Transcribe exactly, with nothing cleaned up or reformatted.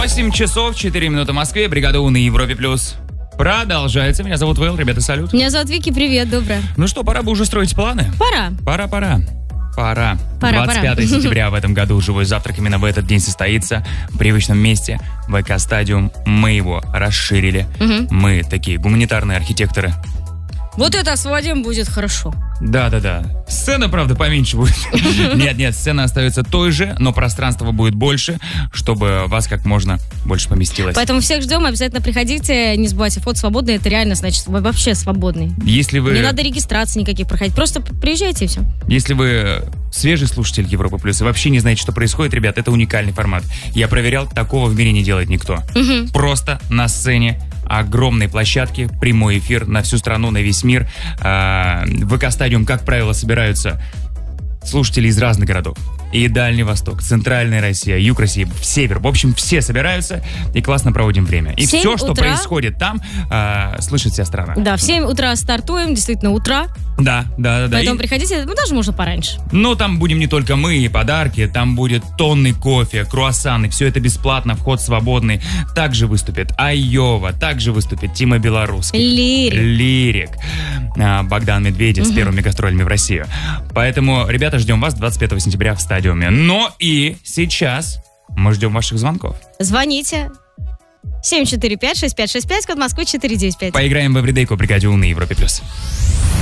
восемь часов четыре минуты в Москве. Бригада У на Европе Плюс продолжается. Меня зовут Вэл, ребята, салют. Меня зовут Вики, привет, доброе. Ну что, пора бы уже строить планы? Пора. Пора, пора. Пора. Пора, двадцать пятого пора. сентября в этом году живой завтрак именно в этот день состоится в привычном месте ВК-стадиум. Мы его расширили. Угу. Мы такие гуманитарные архитекторы. Вот это освободим, будет хорошо. Да-да-да. Сцена, правда, поменьше будет. Нет-нет, сцена остается той же, но пространство будет больше, чтобы вас как можно больше поместилось. Поэтому всех ждем, обязательно приходите. Не забывайте, вход свободный, это реально значит вы вообще свободный. Если вы... Не надо регистрации никаких проходить, просто приезжайте и все. Если вы свежий слушатель Европа Плюс и вообще не знаете, что происходит, ребят, это уникальный формат. Я проверял, такого в мире не делает никто. Угу. Просто на сцене огромной площадки, прямой эфир на всю страну, на весь мир. В ВК-стадиум, как правило, собираются слушатели из разных городов. И Дальний Восток, Центральная Россия, Юг России, Север. В общем, все собираются и классно проводим время. И все, что утра... происходит там, э, слышит вся страна. Да, в семь утра стартуем, действительно, утра. Да, да, да. Поэтому и... приходите, ну, даже можно пораньше. Ну, там будем не только мы и подарки, там будет тонны кофе, круассаны, все это бесплатно, вход свободный. Также выступит Айова, также выступит Тима Белорусский. Лирик. Лирик. А, Богдан Медведев, угу, с первыми гастролями в Россию. Поэтому, ребята, ждем вас двадцать пятого сентября в стадиуме. Но и сейчас мы ждем ваших звонков. Звоните. семь четыре пять шесть пять шесть пять, код Москвы четыре девять пять. Поиграем в Эвридейку в бригаде У на Европе Плюс.